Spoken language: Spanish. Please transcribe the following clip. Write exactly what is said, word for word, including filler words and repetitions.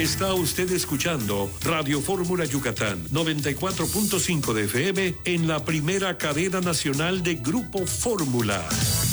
Está usted escuchando Radio Fórmula Yucatán, noventa y cuatro punto cinco de F M en la primera cadena nacional de Grupo Fórmula.